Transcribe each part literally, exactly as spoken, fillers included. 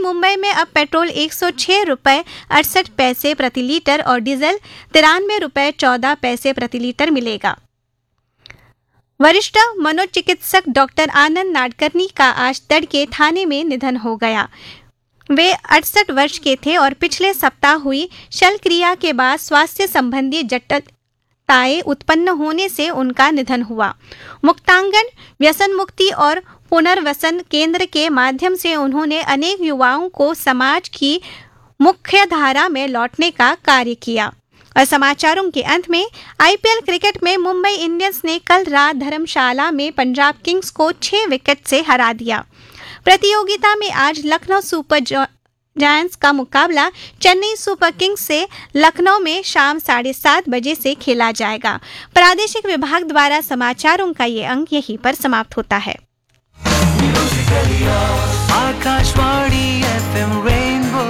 मुंबई में अब पेट्रोल एक सौ छह रुपये अड़सठ पैसे प्रति लीटर और डीजल तिरानवे रुपये चौदह पैसे प्रति लीटर मिलेगा। वरिष्ठ मनोचिकित्सक डॉक्टर आनंद नाडकर्णी का आज तड़के थाने में निधन हो गया। वे अड़सठ वर्ष के थे और पिछले सप्ताह हुई शल्यक्रिया के बाद स्वास्थ्य संबंधी जटिलताएं उत्पन्न होने से उनका निधन हुआ। मुक्तांगन व्यसन मुक्ति और पुनर्वसन केंद्र के माध्यम से उन्होंने अनेक युवाओं को समाज की मुख्य धारा में लौटने का कार्य किया। और समाचारों के अंत में आईपीएल क्रिकेट में मुंबई इंडियंस ने कल रात धर्मशाला में पंजाब किंग्स को छह विकेट से हरा दिया। प्रतियोगिता में आज लखनऊ सुपर जायंट्स का मुकाबला चेन्नई सुपर किंग्स से लखनऊ में शाम साढ़े सात बजे से खेला जाएगा। प्रादेशिक विभाग द्वारा समाचारों का ये अंक यहीं पर समाप्त होता है। आकाशवाणी एफएम रेनबो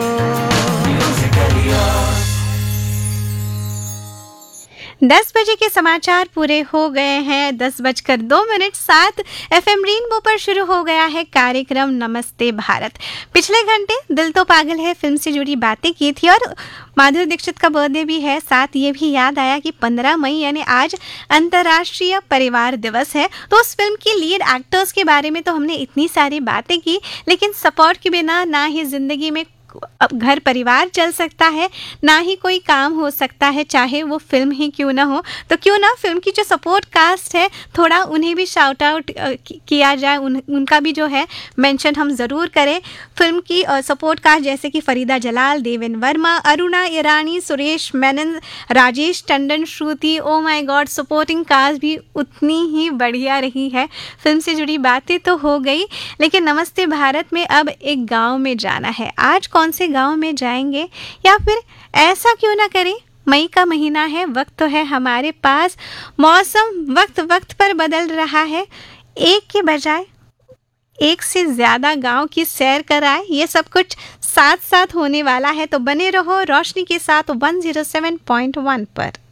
दस बजे के समाचार पूरे हो गए हैं। दस बजकर दो मिनट सात एफएम रेनबो पर शुरू हो गया है कार्यक्रम नमस्ते भारत। पिछले घंटे दिल तो पागल है फिल्म से जुड़ी बातें की थी और माधुरी दीक्षित का बर्थडे भी है। साथ ये भी याद आया कि पंद्रह मई यानी आज अंतर्राष्ट्रीय परिवार दिवस है। तो उस फिल्म की लीड एक्टर्स के बारे में तो हमने इतनी सारी बातें की, लेकिन सपोर्ट के बिना ना ही जिंदगी में अब घर परिवार चल सकता है, ना ही कोई काम हो सकता है, चाहे वो फिल्म ही क्यों ना हो। तो क्यों ना फिल्म की जो सपोर्ट कास्ट है थोड़ा उन्हें भी शाउट आउट किया जाए, उन, उनका भी जो है मेंशन हम ज़रूर करें। फिल्म की सपोर्ट कास्ट जैसे कि फरीदा जलाल, देवेन वर्मा, अरुणा ईरानी, सुरेश मेनन, राजेश टंडन, श्रुति, oh my God, supporting cast भी उतनी ही बढ़िया रही है। फिल्म से जुड़ी बातें तो हो गई, लेकिन नमस्ते भारत में अब एक गाँव में जाना है। आज कौन से गांव में जाएंगे, या फिर ऐसा क्यों ना करें, मई का महीना है, वक्त तो है हमारे पास, मौसम वक्त वक्त पर बदल रहा है, एक के बजाय एक से ज्यादा गांव की सैर कराए, ये सब कुछ साथ साथ होने वाला है। तो बने रहो रोशनी के साथ one zero seven point one पर।